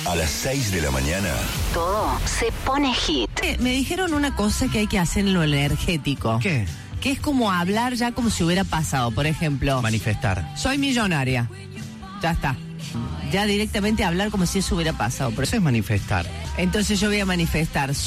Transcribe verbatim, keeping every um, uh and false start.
A las seis de la mañana. Todo se pone hit. Eh, me dijeron una cosa que hay que hacer en lo energético. ¿Qué? Que es como hablar ya como si hubiera pasado. Por ejemplo, Manifestar. soy millonaria. Ya está. Ya directamente hablar como si eso hubiera pasado. Eso es manifestar. Entonces yo voy a manifestar.